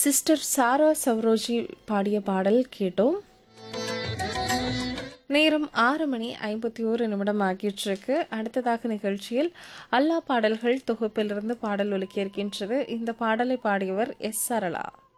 Sister சாரா சவ்ரோஜி பாடிய பாடல் கேட்டோம். நேரம் 6:51 ஆகியிருக்கு. அடுத்ததாக நிகழ்ச்சியில் அல்லா பாடல்கள் தொகுப்பிலிருந்து பாடல் ஒலிக்க இருக்கின்றது. இந்த பாடலை பாடியவர் எஸ். சரளா.